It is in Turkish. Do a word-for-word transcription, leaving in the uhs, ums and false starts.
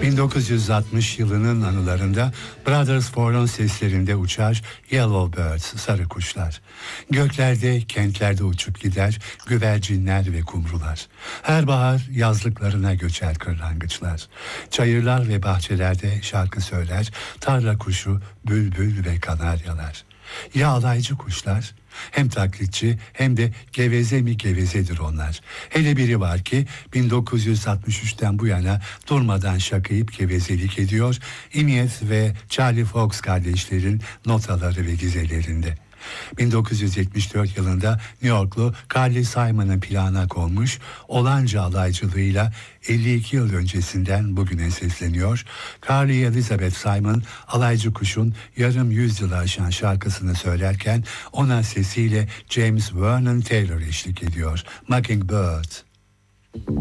bin dokuz yüz altmış yılının anılarında Brothers Ford'un seslerinde uçar Yellow Birds, sarı kuşlar. Göklerde, kentlerde uçup gider güvercinler ve kumrular. Her bahar yazlıklarına göçer kırlangıçlar. Çayırlar ve bahçelerde şarkı söyler tarla kuşu, bülbül ve kanaryalar. Ya alaycı kuşlar? Hem taklitçi hem de geveze mi gevezedir onlar. Hele biri var ki bin dokuz yüz altmış üçten bu yana durmadan şakayıp gevezelik ediyor. Inyeth ve Charlie Fox kardeşlerin notaları ve dizelerinde. bin dokuz yüz yetmiş dört yılında New Yorklu Carly Simon'ın plana konmuş olanca alaycılığıyla elli iki yıl öncesinden bugüne sesleniyor. Carly Elizabeth Simon alaycı kuşun yarım yüzyılı aşan şarkısını söylerken ona sesiyle James Vernon Taylor eşlik ediyor. Mockingbird.